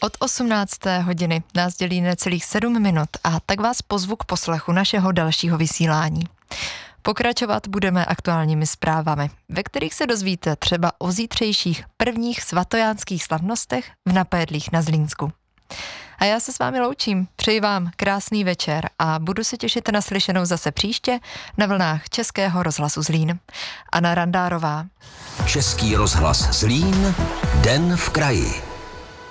Od 18. hodiny nás dělí necelých 7 minut a tak vás pozvu k poslechu našeho dalšího vysílání. Pokračovat budeme aktuálními zprávami, ve kterých se dozvíte třeba o zítřejších prvních svatojánských slavnostech v Napajedlích na Zlínsku. A já se s vámi loučím, přeji vám krásný večer a budu se těšit na slyšenou zase příště na vlnách Českého rozhlasu Zlín. Anna Randárová. Český rozhlas Zlín, Den v kraji.